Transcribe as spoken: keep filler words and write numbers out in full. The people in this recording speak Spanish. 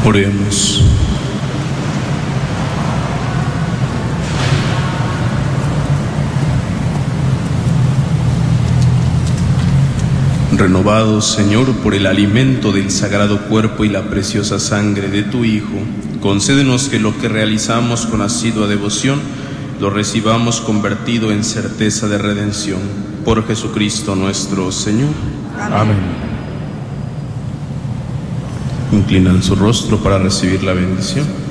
Oremos. Renovados, Señor, por el alimento del sagrado cuerpo y la preciosa sangre de tu Hijo, concédenos que lo que realizamos con asidua devoción lo recibamos convertido en certeza de redención. Por Jesucristo nuestro Señor. Amén. Inclinan su rostro para recibir la bendición.